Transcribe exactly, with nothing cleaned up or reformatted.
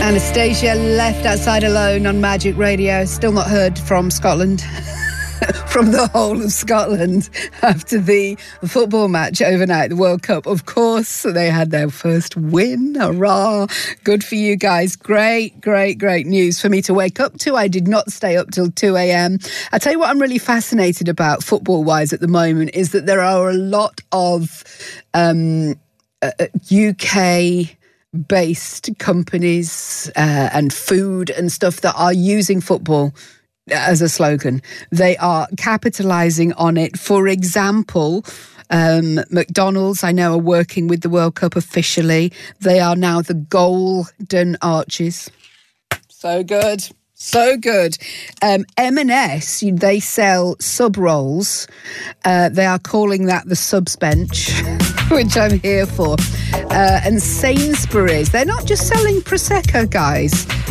Anastacia left outside alone on Magic Radio. Still not heard from Scotland. From the whole of Scotland after the football match overnight, the World Cup. Of course, they had their first win. Hurrah. Good for you guys. Great, great, great news for me to wake up to. I did not stay up till two a.m. I tell you what I'm really fascinated about football-wise at the moment is that there are a lot of um, uh, U K based companies uh, and food and stuff that are using football as a slogan. They are capitalising on it. For example, um, McDonald's, I know, are working with the World Cup officially. They are now the Golden Arches. So good. So good. Um, M and S, they sell sub rolls. Uh, they are calling that the subs bench, which I'm here for. Uh, and Sainsbury's, they're not just selling Prosecco, guys.